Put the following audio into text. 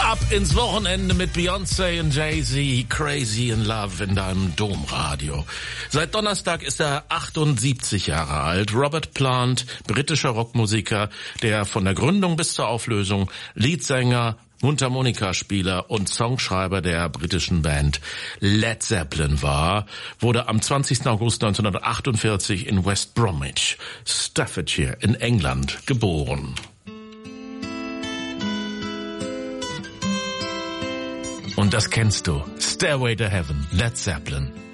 Ab ins Wochenende mit Beyoncé und Jay-Z, Crazy in Love in deinem Domradio. Seit Donnerstag ist er 78 Jahre alt. Robert Plant, britischer Rockmusiker, der von der Gründung bis zur Auflösung Leadsänger, Mundharmonikaspieler und Songschreiber der britischen Band Led Zeppelin war, wurde am 20. August 1948 in West Bromwich, Staffordshire in England geboren. Und das kennst du. Stairway to Heaven, Led Zeppelin.